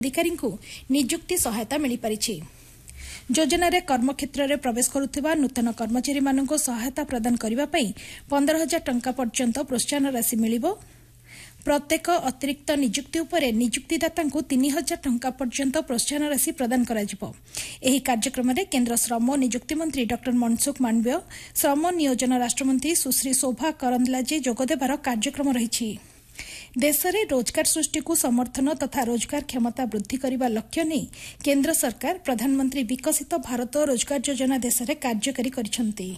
अधिकारी नियुक्ति सहायता मिल पारिछि। योजन कर्मक्षेत्र में प्रवेश करुवा नूतन कर्मचारी मानक सहायता प्रदान करने 15,000 टंका पर्यंत प्रोत्साहन राशि मिलिबो। प्रत्येक अतिरिक्त नियुक्ति उपरे नियुक्तिदाता 3,000 टंका पर्यंत प्रोत्साहन राशि प्रदान कराजिबो। एही कार्यक्रम में केन्द्र श्रम और नियुक्ति मंत्री डॉ मनसुख मांडविय, श्रम नियोजन राष्ट्रमंत्री सुश्री शोभा करंदलाजे जोगदेवार कार्यक्रम रही। देश में रोजगार सृष्टि को समर्थन तथा रोजगार क्षमता वृद्धि करने लक्ष्य नहीं केन्द्र सरकार प्रधानमंत्री विकसित भारत रोजगार योजना देश में कार्यकारी करिसेंती।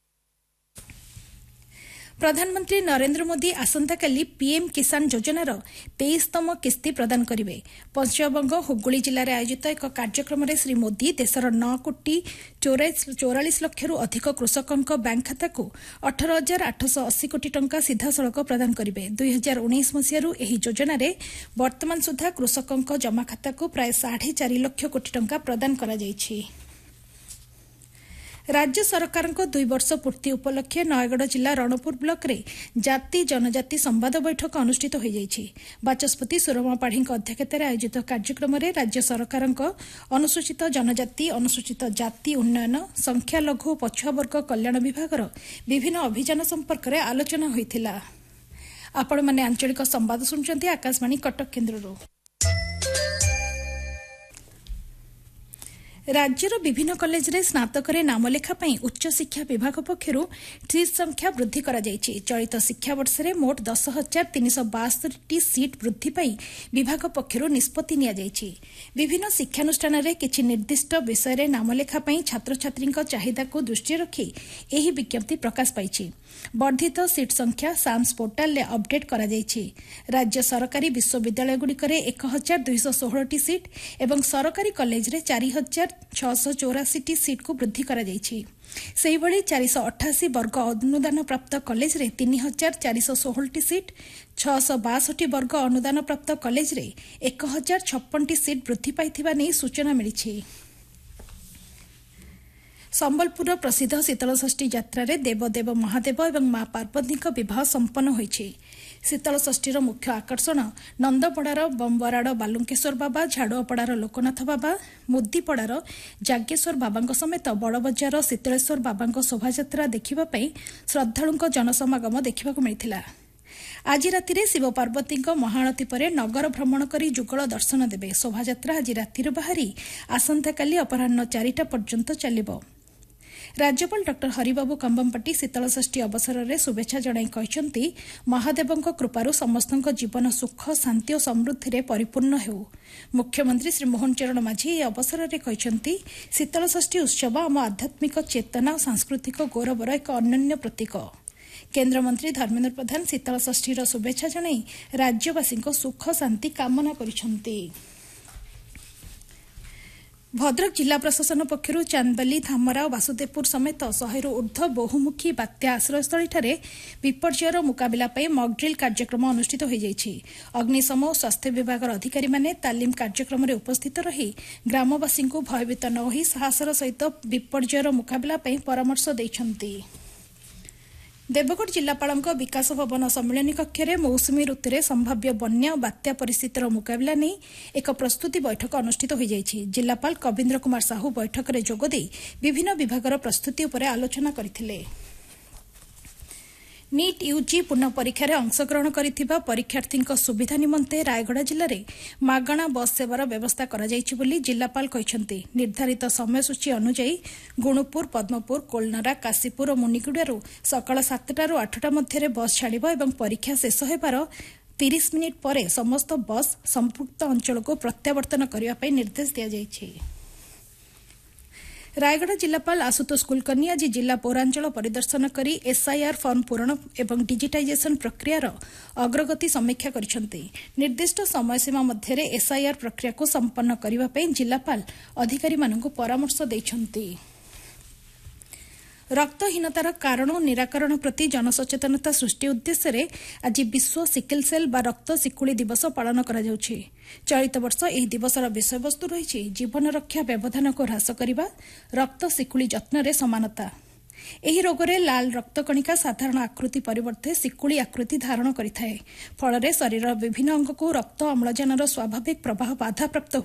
प्रधानमंत्री नरेंद्र मोदी आसंताकाली पीएम किसान योजनार 23तम किस्ती प्रदान करेंगे। पश्चिमबंग हुगुली जिले में आयोजित एक कार्यक्रम में श्री मोदी देशर 9,44 लक्ष अधिक कृषकों बैंक खाता को 18,880 कोटी टंका सीधासलख प्रदान करेंगे। 2019 मसीह यह योजन वर्तमान सुधा कृषकों जमा खाता को प्राय 4.5 लाख कोटी टंका प्रदान करा जायछि। राज्य सरकार 2 वर्ष पूर्ति उपलक्षे नयगढ़ जिला रणपुर ब्लॉक रे जाति जनजाति संवाद बैठक अनुष्ठित हो जायछि। बाचस्पति सुरमा पाढ़ी अध्यक्षतार आयोजित कार्यक्रम में राज्य सरकार अनुसूचित जनजाति अनुसूचित जाति उन्नयन संख्यालघु पछुआ वर्ग कल्याण विभाग विभिन्न अभियान संपर्क में आलोचना होइथिला। आपण माने आंचलिक संवाद सुनचंती आकाशवाणी कटक केन्द्ररो। राज्यर विभिन्न कॉलेज रे स्नातक नामलेखा उच्च शिक्षा विभाग पक्षर सीट संख्या वृद्धि करा जायछि। चलित शिक्षा वर्ष में मोट 10,362 सीट वृद्धि पाई विभाग पक्षर निष्पत्ति निया जायछि। विभिन्न शिक्षानुष्ठान रे किछि निर्दिष्ट विषय रे नामलेखा छात्र छात्री चाहिदा को दृष्टि रखी एही विज्ञप्ति प्रकाश पाइछि। वर्धित सीट संख्या साम्स पोर्टाल रे अपडेट करा जायछि। राज्य सरकारी विश्वविद्यालय गुड़िकरे 1,216 सीट एवं सरकारी कॉलेज रे 4,684 सीट को वृद्धि करा जायछि। सेही भली 488 वर्ग अनुदान प्राप्त कॉलेज रे 3,416 सीट, 662 वर्ग अनुदान प्राप्त कॉलेज रे 1,056 सीट वृद्धि पाइथिबा नै सूचना मिलिछि। संबलपुर प्रसिद्ध शीतलषष्ठी यात्रा रे देवदेव महादेव एवं मां पार्वती विवाह संपन्न होइछि। शीतलषष्ठीर मुख्य आकर्षण नंदपड़ार बम्बराड़ बालुंकेश्वर बाबा, झाड़ुआपड़ार लोकनाथ बाबा, मुदीपड़ार जागेश्वर बाबा समेत बड़बजार शीतलेश्वर बाबा शोभायात्रा देखिबापई श्रद्धालुंक जनसमागम देखा मिलिथिला। आज राति शिव पार्वती महाआरती पर नगर भ्रमण कर जुगल दर्शन देवे। शोभायात्रा आज राति बाहरी आसंताकाली अपराह्न 4टा पर्यंत चलिबो। राज्यपाल डॉ हरिबाबू कंबमपट्टी शीतलषष्ठी अवसर में शुभेच्छा जणाई कहते महादेवों कृपारू समस्त जीवन सुख शांति और समृद्धि रे परिपूर्ण हेउ। मुख्यमंत्री श्री मोहन चरण माझी यह अवसर में कहते शीतलषष्ठी उत्सव आम आध्यात्मिक चेतना और सांस्कृतिक गौरवर एक अनन्य प्रतीक। केन्द्रमंत्री धर्मेन्द्र प्रधान शीतलषष्ठीर शुभेच्छा जणाई राज्यवासी सुख शांति कामना करिसेंती। भद्रक जिला प्रशासन पक्षर चांदबाली धामरा और वासुदेवपुर समेत 100 ऊर्ध्व बहुमुखी बात्या आश्रयस्थली विपर्ययर मुकाबिला मॉकड्रिल कार्यक्रम अनुष्ठित हो जायछि। अग्निशम और स्वास्थ्य विभाग अधिकारी माने तालीम कार्यक्रम में उपस्थित रही ग्रामवासी भयभीत न होई साहसर सहित विपर्ययर मुकाबिला परामर्श दैछंती। देवगढ़ जिलापाल विकास भवन सम्मिलनी कक्ष में मौसुमी ऋतु में संभाव्य बन्या और बात्या परिस्थितिर मुकाबला नहीं एक प्रस्तुति बैठक अनुष्ठित हो जायछि। जिलापाल कविन्द्र कुमार साहू बैठक में जोगदे विभिन्न विभागर प्रस्तुति उपर आलोचना करथिले। नीट यूजी पुनः परीक्षा अंशग्रहण करिथिबा परीक्षार्थी सुविधा निमंते रायगढ़ जिले में मागणा बस सेवार व्यवस्था करा जायछि बोली जिलापाल कहछन्ती। निर्धारित समयसूची अनुसार गुणुपुर, पद्मपुर, कोलनरा, काशीपुर और मुनिगुड़ारू सकाळ 7टा ରୁ 8टा मध्य बस छाड़िब एवं परीक्षा शेष होबार 30 मिनिट पर समस्त बस संपुक्त अंचल को प्रत्यावर्तन करने निर्देश दिया जायछि। रायगढ़ जिलापाल आशुतोष कुलकर्णी आज जिला पौरांचल परिदर्शन कर एसआईआर फॉर्म पूरण एवं डिजिटाइजेशन प्रक्रियार अग्रगति समीक्षा करिसेंती। निर्दिष्ट समयसीमा मध्य एसआईआर प्रक्रिया को संपन्न करने जिलापाल अधिकारी मानक परामर्श दैछंती। रक्तहीनतार कारण और निराकरण प्रति जनसचेतनता सृष्टि उद्देश्य आज विश्व सिकल सेल बा रक्त शिकुड़ी दिवस पालन करा जाउछि। चलित वर्ष यह दिवसर विषयवस्तु रही जीवन रक्षा व्यवधान को ह्रास करने, रक्त शिकुड़ी जत्न समानता। ଏହି ରୋଗରେ ଲାଲ ରକ୍ତକଣିକା ସାଧାରଣ ଆକୃତି ପରିବର୍ତ୍ତେ ଶିକୁଳି ଆକୃତି ଧାରଣ କରିଥାଏ। ଫଳରେ ଶରୀରର ବିଭିନ୍ନ ଅଙ୍ଗକୁ ରକ୍ତ ଅମ୍ଳଜାନର ସ୍ୱାଭାବିକ ପ୍ରବାହ ବାଧାପ୍ରାପ୍ତ